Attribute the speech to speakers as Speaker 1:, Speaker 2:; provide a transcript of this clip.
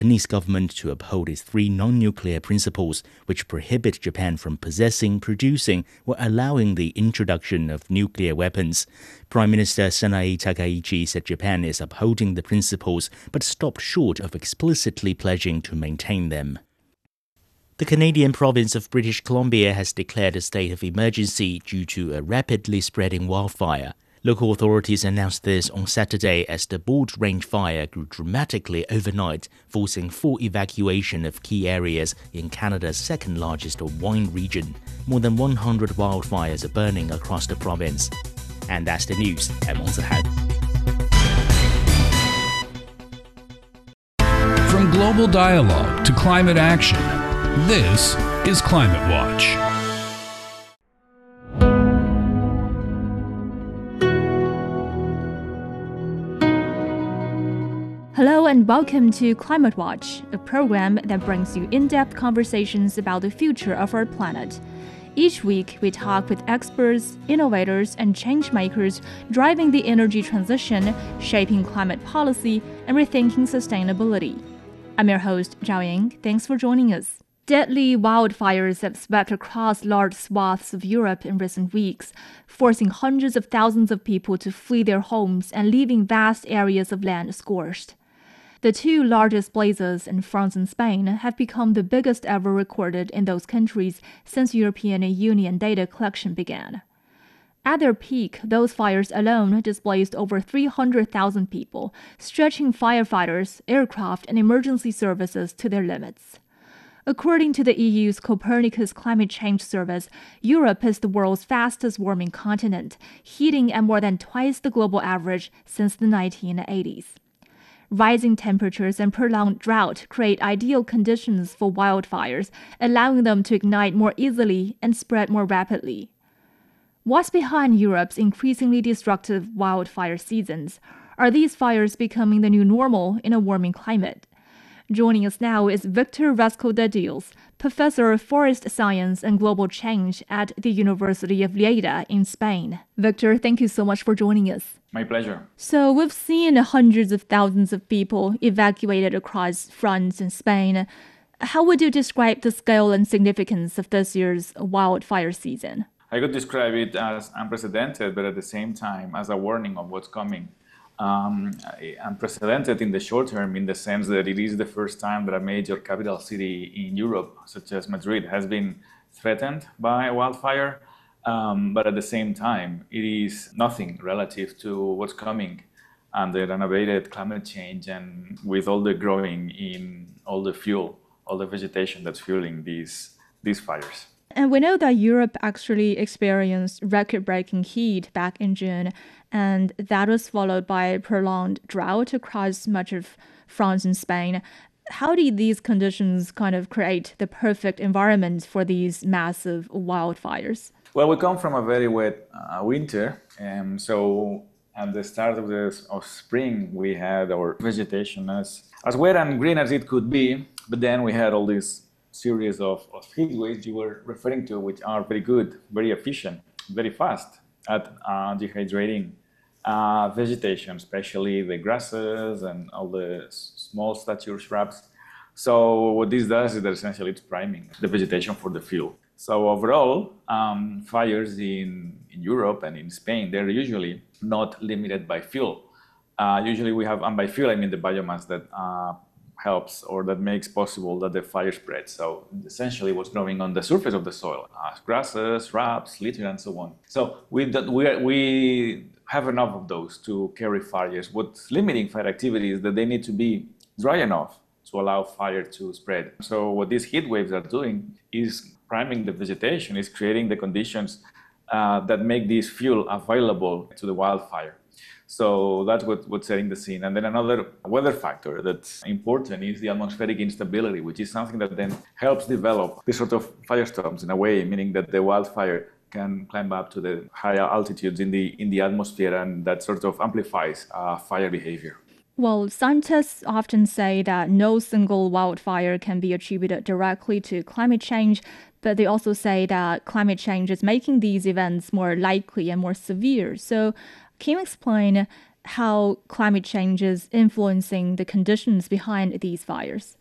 Speaker 1: Japanese government to uphold its three non-nuclear principles, which prohibit Japan from possessing, producing, or allowing the introduction of nuclear weapons. Prime Minister Sanae Takaichi said Japan is upholding the principles, but stopped short of explicitly pledging to maintain them. The Canadian province of British Columbia has declared a state of emergency due to a rapidly spreading wildfire. Local authorities announced this on Saturday as the Bald Range fire grew dramatically overnight, forcing full evacuation of key areas in Canada's second-largest wine region. More than 100 wildfires are burning across the province. And that's the news. I'm Monzahat.
Speaker 2: From global dialogue to climate action, this is Climate Watch.
Speaker 3: Hello and welcome to Climate Watch, a program that brings you in-depth conversations about the future of our planet. Each week, we talk with experts, innovators, and change-makers driving the energy transition, shaping climate policy, and rethinking sustainability. I'm your host, Zhao Ying. Thanks for joining us. Deadly wildfires have swept across large swaths of Europe in recent weeks, forcing hundreds of thousands of people to flee their homes and leaving vast areas of land scorched. The two largest blazes in France and Spain have become the biggest ever recorded in those countries since European Union data collection began. At their peak, those fires alone displaced over 300,000 people, stretching firefighters, aircraft, and emergency services to their limits. According to the EU's Copernicus Climate Change Service, Europe is the world's fastest warming continent, heating at more than twice the global average since the 1980s. Rising temperatures and prolonged drought create ideal conditions for wildfires, allowing them to ignite more easily and spread more rapidly. What's behind Europe's increasingly destructive wildfire seasons? Are these fires becoming the new normal in a warming climate? Joining us now is Victor Vasco-de-Dios, Professor of Forest Science and Global Change at the University of Lleida in Spain. Victor, thank you so much for joining us.
Speaker 4: My pleasure.
Speaker 3: So we've seen hundreds of thousands of people evacuated across France and Spain. How would you describe the scale and significance of this year's wildfire season?
Speaker 4: I could describe it as unprecedented, but at the same time as a warning of what's coming. Unprecedented in the short term, in the sense that it is the first time that a major capital city in Europe, such as Madrid, has been threatened by a wildfire. But at the same time, it is nothing relative to what's coming under unabated climate change and with all the growing in all the fuel, all the vegetation that's fueling these fires.
Speaker 3: And we know that Europe actually experienced record-breaking heat back in June, and that was followed by prolonged drought across much of France and Spain. How did these conditions kind of create the perfect environment for these massive wildfires?
Speaker 4: Well, we come from a very wet winter, so at the start of spring, we had our vegetation as wet and green as it could be, but then we had all this series of heat waves you were referring to, which are very good, very efficient, very fast at dehydrating vegetation, especially the grasses and all the small stature shrubs. So what this does is that essentially it's priming the vegetation for the fuel. So overall, fires in Europe and in Spain, they're usually not limited by fuel. Usually we have, and by fuel I mean the biomass that helps or that makes possible that the fire spreads. So essentially what's growing on the surface of the soil, grasses, shrubs, litter, and so on. So we have enough of those to carry fires. What's limiting fire activity is that they need to be dry enough to allow fire to spread. So what these heat waves are doing is priming the vegetation, is creating the conditions that make this fuel available to the wildfire. So that's what's setting the scene. And then another weather factor that's important is the atmospheric instability, which is something that then helps develop this sort of firestorms in a way, meaning that the wildfire can climb up to the higher altitudes in the atmosphere, and that sort of amplifies fire behavior.
Speaker 3: Well, scientists often say that no single wildfire can be attributed directly to climate change, but they also say that climate change is making these events more likely and more severe. So can you explain how climate change is influencing the conditions behind these fires?